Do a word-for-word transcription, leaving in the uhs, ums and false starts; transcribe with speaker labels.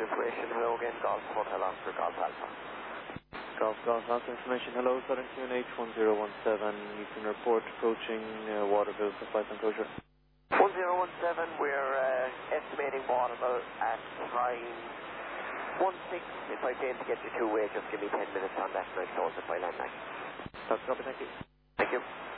Speaker 1: information. Hello again, Golf Hotel Oscar, Golf Alpha.
Speaker 2: Golf, Golf, Alpha information. Hello, Southern Q N H one zero one seven. You can report approaching uh, Waterville for flight enclosure.
Speaker 1: one zero one seven, we're uh, estimating Waterville at time one six. If I fail to get you two-way, just give me ten minutes on that and I'll close it by landline.
Speaker 2: That's copy, thank you.
Speaker 1: Thank you.